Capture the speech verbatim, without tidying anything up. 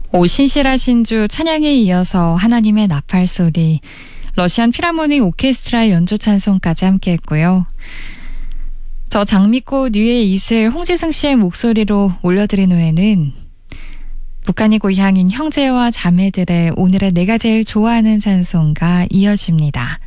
오 신실하 신주 찬양에 이어서 하나님의 나팔 소리, 러시안 필하모닉 오케스트라의 연주 찬송까지 함께했고요. 저 장미꽃 위에 이슬 홍지승 씨의 목소리로 올려드린 후에는 북한이 고향인 형제와 자매들의 오늘의 내가 제일 좋아하는 찬송가 이어집니다.